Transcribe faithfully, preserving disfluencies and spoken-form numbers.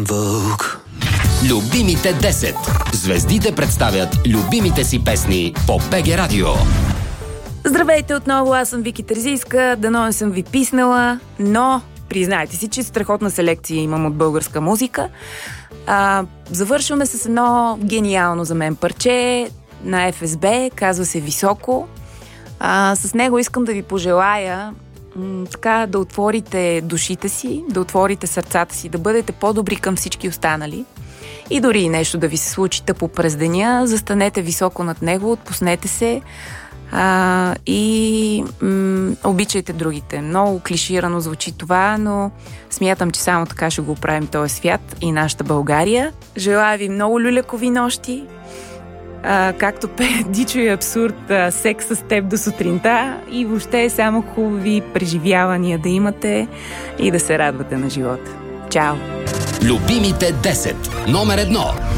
Vogue. Любимите десет. Звездите представят любимите си песни по БГ Радио. Здравейте отново, аз съм Вики Терзийска, дано не съм ви писнала, но признайте си, че страхотна селекция имам от българска музика. А, завършваме с едно гениално за мен парче на Еф Ес Би, казва се Високо. А, с него искам да ви пожелая м- така да отворите душите си, да отворите сърцата си, да бъдете по-добри към всички останали. И дори нещо да ви се случи тъпо през деня, застанете високо над него, отпуснете се а, и м- обичайте другите. Много клиширано звучи това, но смятам, че само така ще го оправим този свят и нашата България. Желая ви много люлякови нощи, а, както пее Дичо и Абсурд, а, секс с теб до сутринта и въобще само хубави преживявания да имате и да се радвате на живота. Чао! Любимите десет. Номер едно.